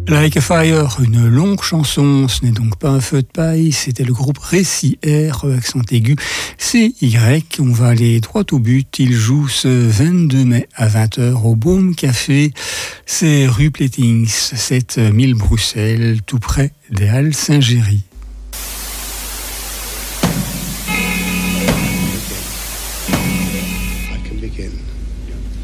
Like a Fire, une longue chanson, ce n'est donc pas un feu de paille, c'était le groupe Récit R, accent aigu, CY. On va aller droit au but, il joue ce 22 mai à 20h au Baume Café, c'est rue Plétings, 7000 Bruxelles, tout près des Halles Saint-Géry.